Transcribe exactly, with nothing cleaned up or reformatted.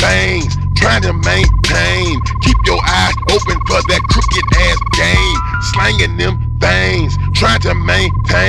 things, trying to maintain. Keep your eyes open for that crooked ass game. Slanging them things, trying to maintain.